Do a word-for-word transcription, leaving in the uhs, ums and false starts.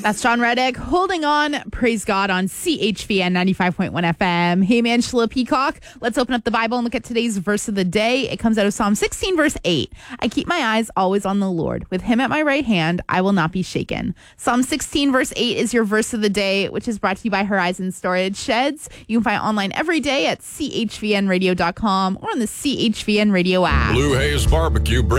That's John Reddick holding on. Praise God on C H V N ninety-five point one F M. Hey, man, Angela Peacock. Let's open up the Bible and look at today's verse of the day. It comes out of Psalm sixteen, verse eight. I keep my eyes always on the Lord. With him at my right hand, I will not be shaken. Psalm sixteen, verse eight is your verse of the day, which is brought to you by Horizon Storage Sheds. You can find it online every day at C H V N radio dot com or on the C H V N Radio app. Blue Haze Barbecue.